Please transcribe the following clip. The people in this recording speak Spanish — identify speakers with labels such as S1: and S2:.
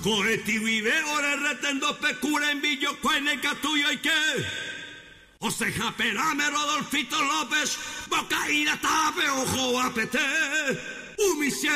S1: Coeti vive ore retendo pecura en Villo Cuene Catullo y qué. Oseja Perame Rodolfito López, Bocaína Tape, Ojo Apete,